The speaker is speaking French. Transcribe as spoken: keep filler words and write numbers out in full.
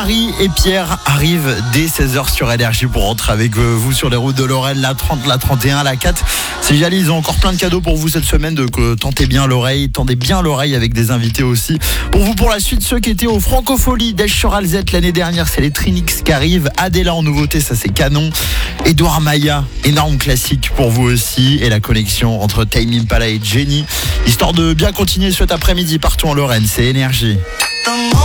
Marie et Pierre arrivent dès seize heures sur Énergie pour rentrer avec vous sur les routes de Lorraine, la trente, la trente et un, la quatre. C'est joli, ils ont encore plein de cadeaux pour vous cette semaine, donc euh, tentez bien l'oreille, tendez bien l'oreille avec des invités aussi. Pour vous, pour la suite, ceux qui étaient au Francophonie d'Esch-sur-Alzette l'année dernière, c'est les Trinix qui arrivent. Adela en nouveauté, ça c'est canon. Edouard Maya, énorme classique pour vous aussi. Et la connexion entre Tame Impala et Jenny, histoire de bien continuer cet après-midi partout en Lorraine, c'est Énergie.